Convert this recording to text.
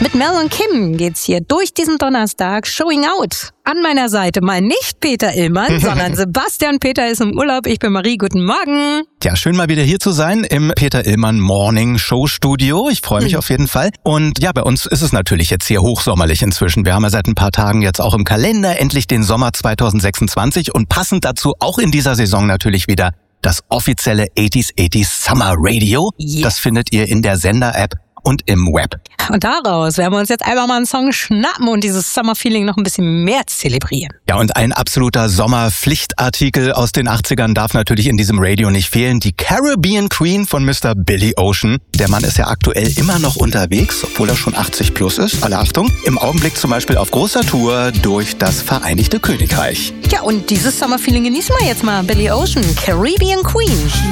Mit Mel und Kim geht's hier durch diesen Donnerstag Showing Out. An meiner Seite mal nicht Peter Illmann, sondern Sebastian Peter ist im Urlaub. Ich bin Marie, guten Morgen. Ja, schön mal wieder hier zu sein im Peter Illmann Morning Show Studio. Ich freue mich auf jeden Fall. Und ja, bei uns ist es natürlich jetzt hier hochsommerlich inzwischen. Wir haben ja seit ein paar Tagen jetzt auch im Kalender endlich den Sommer 2026 und passend dazu auch in dieser Saison natürlich wieder das offizielle 80s Summer Radio. Yes. Das findet ihr in der Sender-App und im Web. Und daraus werden wir uns jetzt einfach mal einen Song schnappen und dieses Summer-Feeling noch ein bisschen mehr zelebrieren. Ja, und ein absoluter Sommerpflichtartikel aus den 80ern darf natürlich in diesem Radio nicht fehlen. Die Caribbean Queen von Mr. Billy Ocean. Der Mann ist ja aktuell immer noch unterwegs, obwohl er schon 80 plus ist. Alle Achtung. Im Augenblick zum Beispiel auf großer Tour durch das Vereinigte Königreich. Ja, und dieses Summer-Feeling genießen wir jetzt mal. Billy Ocean, Caribbean Queen.